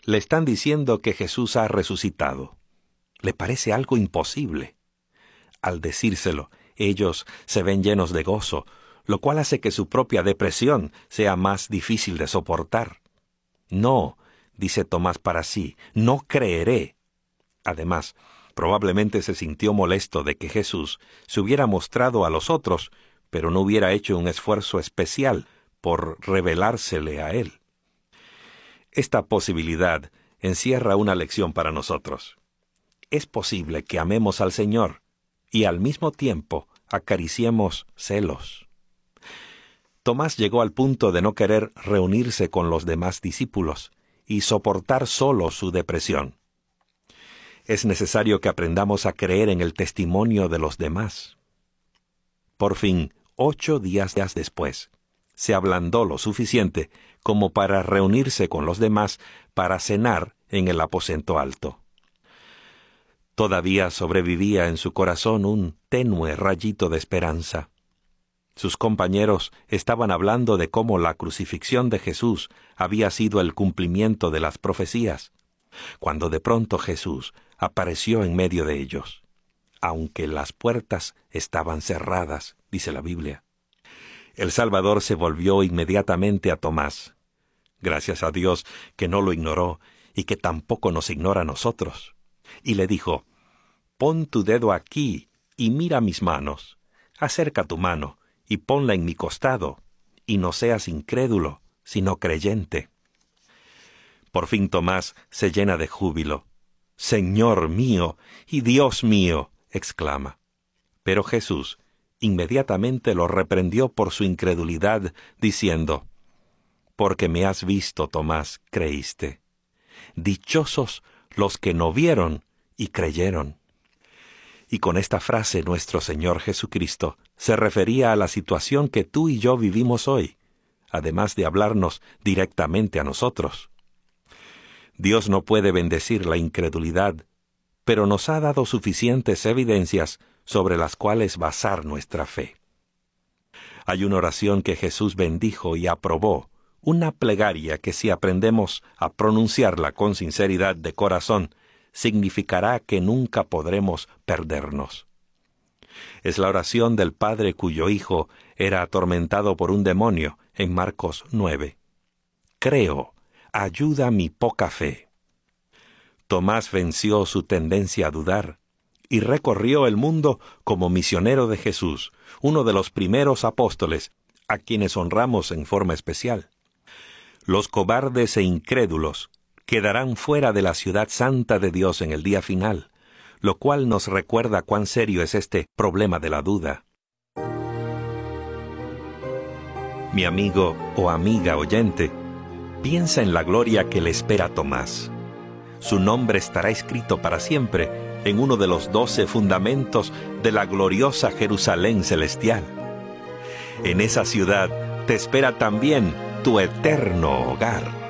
Le están diciendo que Jesús ha resucitado. Le parece algo imposible. Al decírselo, ellos se ven llenos de gozo, lo cual hace que su propia depresión sea más difícil de soportar. No, dice Tomás para sí, no creeré. Además, probablemente se sintió molesto de que Jesús se hubiera mostrado a los otros, pero no hubiera hecho un esfuerzo especial por revelársele a él. Esta posibilidad encierra una lección para nosotros. Es posible que amemos al Señor y al mismo tiempo acariciemos celos. Tomás llegó al punto de no querer reunirse con los demás discípulos y soportar solo su depresión. Es necesario que aprendamos a creer en el testimonio de los demás. Por fin, 8 días después, se ablandó lo suficiente como para reunirse con los demás para cenar en el aposento alto. Todavía sobrevivía en su corazón un tenue rayito de esperanza. Sus compañeros estaban hablando de cómo la crucifixión de Jesús había sido el cumplimiento de las profecías, cuando de pronto Jesús apareció en medio de ellos, aunque las puertas estaban cerradas, dice la Biblia. El Salvador se volvió inmediatamente a Tomás. Gracias a Dios que no lo ignoró y que tampoco nos ignora a nosotros. Y le dijo: «Pon tu dedo aquí y mira mis manos. Acerca tu mano y ponla en mi costado, y no seas incrédulo, sino creyente». Por fin Tomás se llena de júbilo. «Señor mío y Dios mío», exclama. Pero Jesús inmediatamente lo reprendió por su incredulidad, diciendo: «Porque me has visto, Tomás, creíste. Dichosos los que no vieron y creyeron». Y con esta frase nuestro Señor Jesucristo se refería a la situación que tú y yo vivimos hoy, además de hablarnos directamente a nosotros. Dios no puede bendecir la incredulidad, pero nos ha dado suficientes evidencias sobre las cuales basar nuestra fe. Hay una oración que Jesús bendijo y aprobó, una plegaria que si aprendemos a pronunciarla con sinceridad de corazón, significará que nunca podremos perdernos. Es la oración del padre cuyo hijo era atormentado por un demonio en Marcos 9. «Creo, ayuda mi poca fe». Tomás venció su tendencia a dudar y recorrió el mundo como misionero de Jesús, uno de los primeros apóstoles, a quienes honramos en forma especial. Los cobardes e incrédulos quedarán fuera de la ciudad santa de Dios en el día final, lo cual nos recuerda cuán serio es este problema de la duda. Mi amigo o amiga oyente, piensa en la gloria que le espera a Tomás. Su nombre estará escrito para siempre en uno de los 12 fundamentos de la gloriosa Jerusalén celestial. En esa ciudad te espera también tu eterno hogar.